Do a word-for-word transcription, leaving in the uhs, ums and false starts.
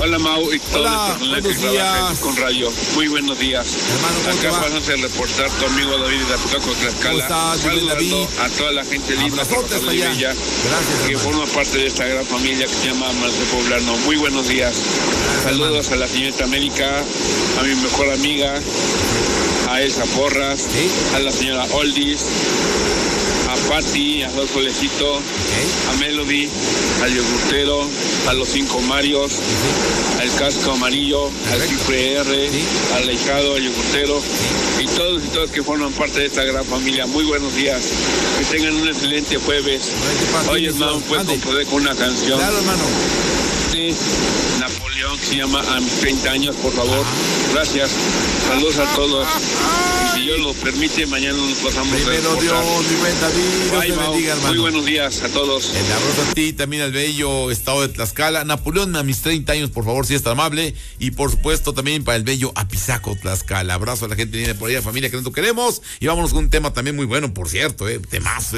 Hola Mau y todo Hola, el personal buenos que trabaja días. con Radio. Muy buenos días. Hermano, ¿cómo te Acá va? vas a reportar tu amigo David de Apitoco, Tlaxcala. ¿Cómo estás, mi buen Saludando David? a toda la gente linda, Abrazote hasta trabajadora y allá. bella, Gracias, que hermano. forma parte de esta gran familia que se llama Amanece Poblano. Muy buenos días. Saludos hermano. a la señorita América, a mi mejor amiga, a Elsa Porras, Sí. a la señora Oldis, a Patti, a Dos Solecito, Ok. a Melody, al yogurtero, a los cinco Marios, al casco amarillo, al Perfecto. cifre R, Sí. al lejado, al yogurtero y todos y todas que forman parte de esta gran familia. Muy buenos días. Que tengan un excelente jueves. Ay, qué padre, Oye, bendición. hermano, puedes Mande. componer con una canción Claro, hermano. de Napoleón que se llama A mis treinta años, por favor. Gracias. Saludos a todos. Y si Dios lo permite, mañana nos pasamos a Primero reportar. Dios, mi buen David. Dios Bye, te Mau. bendiga, hermano. Muy buenos días a todos. El abrazo a ti, también al bello estado de Tlaxcala. Napoleón, a mis treinta años, por favor, si es tan amable. Y por supuesto, también para el bello Apizaco, Tlaxcala. Abrazo a la gente que viene por ahí, familia que tanto queremos. Y vámonos con un tema también muy bueno, por cierto, eh, temazo.